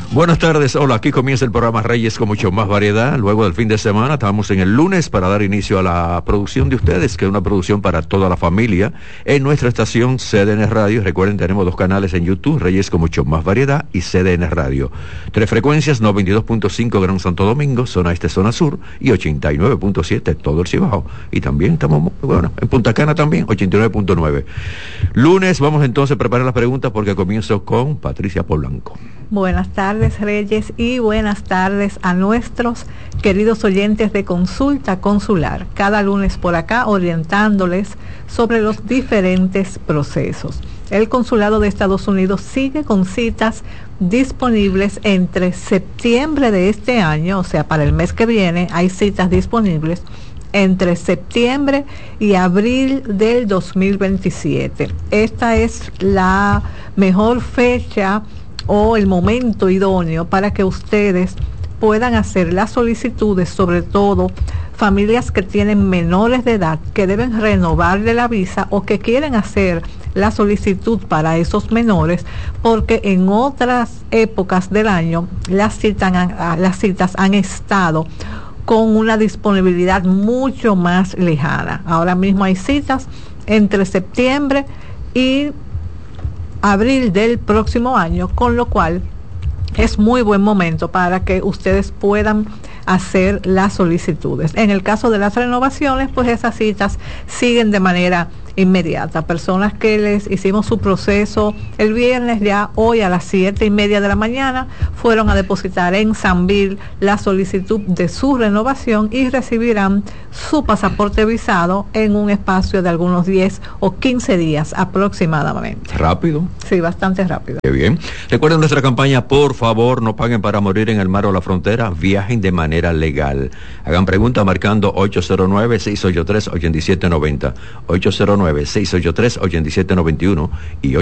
Buenas tardes, hola, aquí comienza el programa Reyes con mucho más variedad. Luego del fin de semana, estamos en el lunes para dar inicio a la producción de ustedes, que es una producción para toda la familia, en nuestra estación CDN Radio. Recuerden, tenemos 2 canales en YouTube, Reyes con mucho más variedad y CDN Radio. 3 frecuencias, 92.5 Gran Santo Domingo, zona este, zona sur, y 89.7 todo el Cibao. Y también estamos, bueno, en Punta Cana también, 89.9. Lunes, vamos entonces a preparar las preguntas porque comienzo con Patricia Polanco. Buenas tardes, Reyes, y buenas tardes a nuestros queridos oyentes de Consulta Consular. Cada lunes por acá orientándoles sobre los diferentes procesos. El Consulado de Estados Unidos sigue con citas disponibles entre septiembre de este año, o sea, para el mes que viene hay citas disponibles entre septiembre y abril del 2027. Esta es la mejor fecha o el momento idóneo para que ustedes puedan hacer las solicitudes, sobre todo familias que tienen menores de edad, que deben renovarle la visa o que quieren hacer la solicitud para esos menores, porque en otras épocas del año las citas han estado con una disponibilidad mucho más lejana. Ahora mismo hay citas entre septiembre y abril del próximo año, con lo cual es muy buen momento para que ustedes puedan hacer las solicitudes. En el caso de las renovaciones, pues esas citas siguen de manera inmediata. Personas que les hicimos su proceso el viernes, ya hoy a las 7:30 de la mañana fueron a depositar en Sanville la solicitud de su renovación y recibirán su pasaporte visado en un espacio de algunos 10 o 15 días aproximadamente. ¿Rápido? Sí, bastante rápido. Qué bien. Recuerden nuestra campaña, por favor, no paguen para morir en el mar o la frontera, viajen de manera legal. Hagan preguntas marcando 809-683-8790, 809-683-8791 y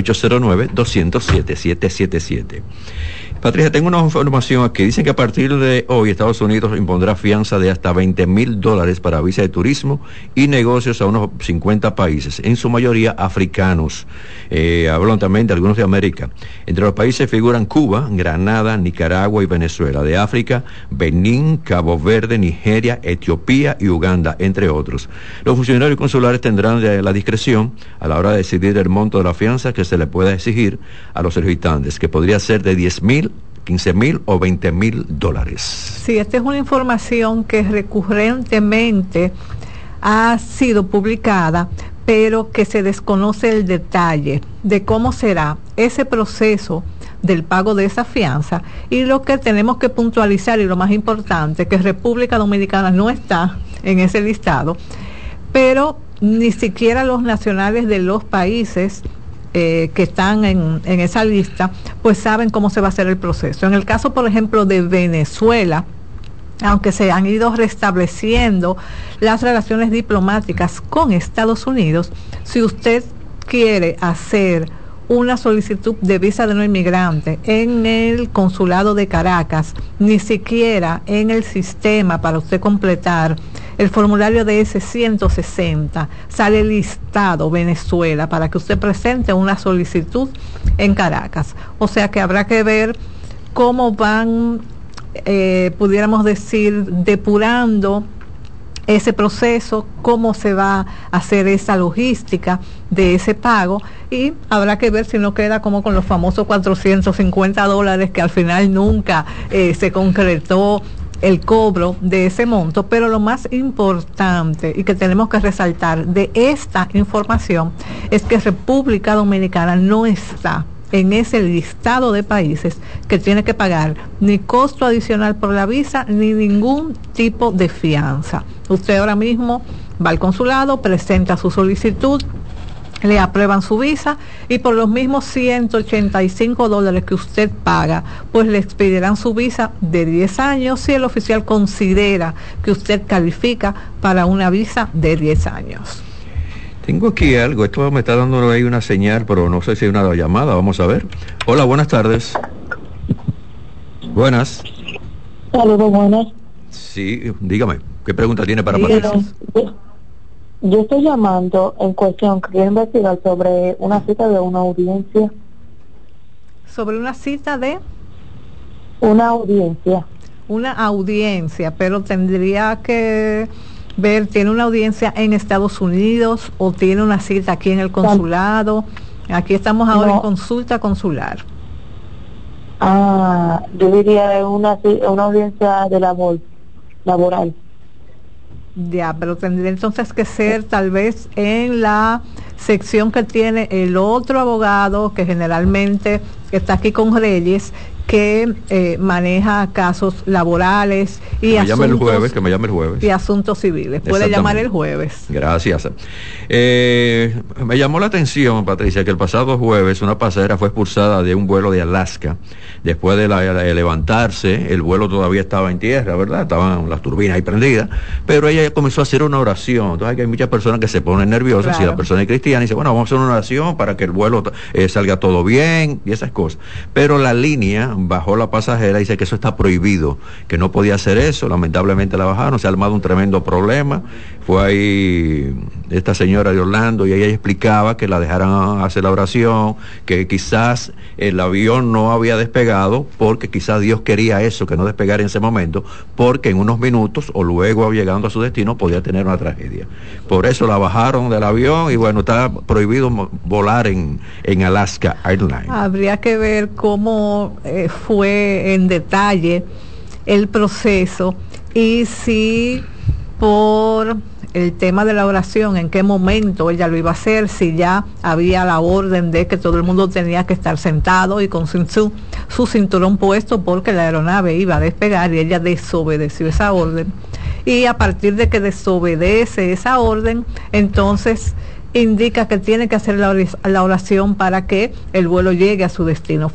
809-200-7777. Patricia, tengo una información aquí. Dicen que a partir de hoy Estados Unidos impondrá fianza de hasta $20,000 para visa de turismo y negocios a unos 50 países, en su mayoría africanos. Hablan también de algunos de América. Entre los países figuran Cuba, Granada, Nicaragua y Venezuela. De África, Benín, Cabo Verde, Nigeria, Etiopía y Uganda, entre otros. Los funcionarios consulares tendrán la discreción a la hora de decidir el monto de la fianza que se le pueda exigir a los solicitantes, que podría ser de $10,000, $15,000 o $20,000. Sí, esta es una información que recurrentemente ha sido publicada, pero que se desconoce el detalle de cómo será ese proceso del pago de esa fianza. Y lo que tenemos que puntualizar, y lo más importante, que República Dominicana no está en ese listado, pero ni siquiera los nacionales de los países que están en esa lista, pues saben cómo se va a hacer el proceso. En el caso, por ejemplo, de Venezuela, aunque se han ido restableciendo las relaciones diplomáticas con Estados Unidos, si usted quiere hacer una solicitud de visa de no inmigrante en el consulado de Caracas, ni siquiera en el sistema para usted completar el formulario de S-160 sale listado Venezuela para que usted presente una solicitud en Caracas. O sea que habrá que ver cómo van, pudiéramos decir, depurando ese proceso, cómo se va a hacer esa logística de ese pago, y habrá que ver si no queda como con los famosos $450 que al final nunca se concretó el cobro de ese monto. Pero lo más importante y que tenemos que resaltar de esta información es que República Dominicana no está en ese listado de países que tiene que pagar ni costo adicional por la visa ni ningún tipo de fianza. Usted ahora mismo va al consulado, presenta su solicitud, le aprueban su visa y por los mismos $185 que usted paga, pues le expedirán su visa de 10 años si el oficial considera que usted califica para una visa de 10 años. Tengo aquí algo, esto me está dando ahí una señal, pero no sé si hay una llamada, vamos a ver. Hola, buenas tardes. Buenas. Saludos, buenas. Sí, dígame, ¿qué pregunta tiene para Patricia? Yo estoy llamando en cuestión, quería investigar sobre una cita de una audiencia. ¿Sobre una cita de? Una audiencia. Una audiencia, pero tendría que ver, ¿tiene una audiencia en Estados Unidos o tiene una cita aquí en el consulado? Aquí estamos ahora en consulta consular. Yo diría una audiencia de laboral. Ya, pero tendría entonces que ser tal vez en la sección que tiene el otro abogado que generalmente está aquí con Reyes, que maneja casos laborales y que me llame el jueves y asuntos civiles. Puede llamar el jueves. Gracias. Me llamó la atención, Patricia, que el pasado jueves una pasajera fue expulsada de un vuelo de Alaska. Después de levantarse, el vuelo todavía estaba en tierra, ¿verdad? Estaban las turbinas ahí prendidas, pero ella comenzó a hacer una oración. Entonces hay muchas personas que se ponen nerviosas. Claro. Si la persona es cristiana y dice, bueno, vamos a hacer una oración para que el vuelo salga todo bien y esas cosas. Pero la línea bajó la pasajera y dice que eso está prohibido, que no podía hacer eso. Lamentablemente la bajaron, se ha armado un tremendo problema. Fue ahí esta señora de Orlando y ella explicaba que la dejaran hacer la oración, que quizás el avión no había despegado porque quizás Dios quería eso, que no despegara en ese momento, porque en unos minutos o luego llegando a su destino podía tener una tragedia. Por eso la bajaron del avión y bueno, está prohibido volar en Alaska Airlines. Habría que ver cómo fue en detalle el proceso y si por el tema de la oración, en qué momento ella lo iba a hacer, si ya había la orden de que todo el mundo tenía que estar sentado y con su cinturón puesto porque la aeronave iba a despegar y ella desobedeció esa orden. Y a partir de que desobedece esa orden, entonces indica que tiene que hacer la oración para que el vuelo llegue a su destino.